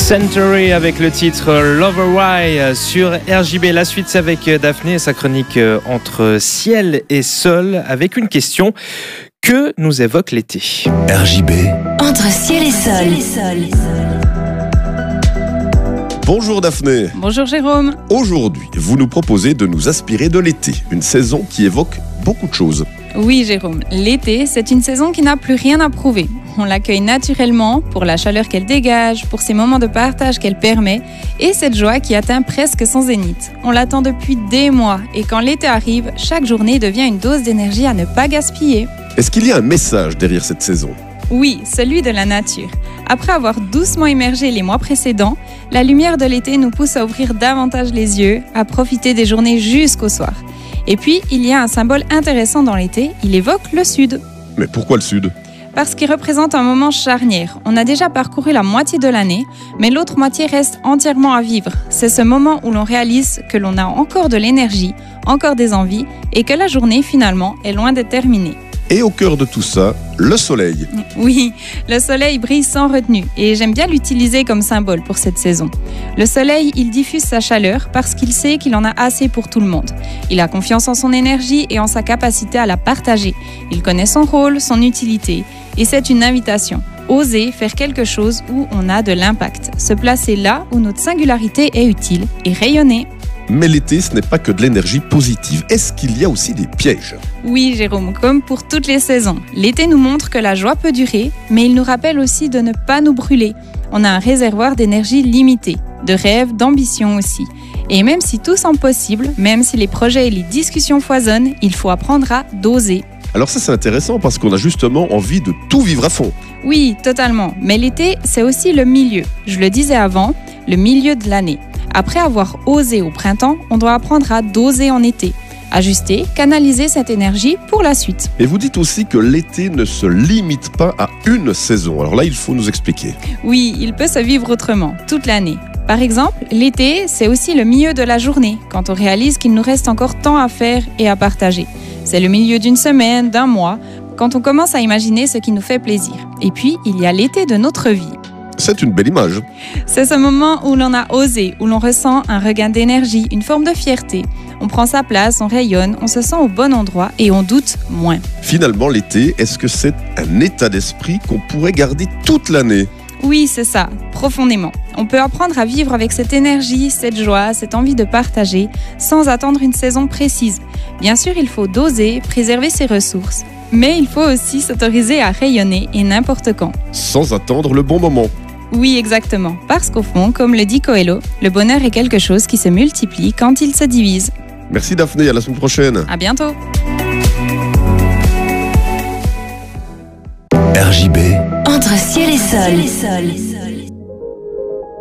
Century avec le titre Lover Why sur RJB. La suite, c'est avec Daphné et sa chronique entre ciel et sol avec une question. Que nous évoque l'été? RJB. Entre ciel et sol. Bonjour Daphné. Bonjour Jérôme. Aujourd'hui, vous nous proposez de nous inspirer de l'été, une saison qui évoque beaucoup de choses. Oui Jérôme, l'été, c'est une saison qui n'a plus rien à prouver. On l'accueille naturellement pour la chaleur qu'elle dégage, pour ces moments de partage qu'elle permet et cette joie qui atteint presque son zénith. On l'attend depuis des mois et quand l'été arrive, chaque journée devient une dose d'énergie à ne pas gaspiller. Est-ce qu'il y a un message derrière cette saison ? Oui, celui de la nature. Après avoir doucement émergé les mois précédents, la lumière de l'été nous pousse à ouvrir davantage les yeux, à profiter des journées jusqu'au soir. Et puis, il y a un symbole intéressant dans l'été, il évoque le sud. Mais pourquoi le sud ? Parce qu'il représente un moment charnière. On a déjà parcouru la moitié de l'année, mais l'autre moitié reste entièrement à vivre. C'est ce moment où l'on réalise que l'on a encore de l'énergie, encore des envies, et que la journée, finalement, est loin d'être terminée. Et au cœur de tout ça, le soleil. Oui, le soleil brille sans retenue et j'aime bien l'utiliser comme symbole pour cette saison. Le soleil, il diffuse sa chaleur parce qu'il sait qu'il en a assez pour tout le monde. Il a confiance en son énergie et en sa capacité à la partager. Il connaît son rôle, son utilité et c'est une invitation. Oser faire quelque chose où on a de l'impact. Se placer là où notre singularité est utile et rayonner. Mais l'été, ce n'est pas que de l'énergie positive. Est-ce qu'il y a aussi des pièges ? Oui, Jérôme, comme pour toutes les saisons. L'été nous montre que la joie peut durer, mais il nous rappelle aussi de ne pas nous brûler. On a un réservoir d'énergie limité, de rêves, d'ambition aussi. Et même si tout semble possible, même si les projets et les discussions foisonnent, il faut apprendre à doser. Alors ça, c'est intéressant parce qu'on a justement envie de tout vivre à fond. Oui, totalement. Mais l'été, c'est aussi le milieu. Je le disais avant, le milieu de l'année. Après avoir osé au printemps, on doit apprendre à doser en été. Ajuster, canaliser cette énergie pour la suite. Et vous dites aussi que l'été ne se limite pas à une saison. Alors là, il faut nous expliquer. Oui, il peut se vivre autrement, toute l'année. Par exemple, l'été, c'est aussi le milieu de la journée, quand on réalise qu'il nous reste encore tant à faire et à partager. C'est le milieu d'une semaine, d'un mois, quand on commence à imaginer ce qui nous fait plaisir. Et puis, il y a l'été de notre vie. C'est une belle image. C'est ce moment où l'on a osé, où l'on ressent un regain d'énergie, une forme de fierté. On prend sa place, on rayonne, on se sent au bon endroit et on doute moins. Finalement, l'été, est-ce que c'est un état d'esprit qu'on pourrait garder toute l'année ? Oui, c'est ça, profondément. On peut apprendre à vivre avec cette énergie, cette joie, cette envie de partager, sans attendre une saison précise. Bien sûr, il faut doser, préserver ses ressources, mais il faut aussi s'autoriser à rayonner et n'importe quand. Sans attendre le bon moment. Oui, exactement. Parce qu'au fond, comme le dit Coelho, le bonheur est quelque chose qui se multiplie quand il se divise. Merci Daphné, à la semaine prochaine. À bientôt. RJB. Entre ciel et sol.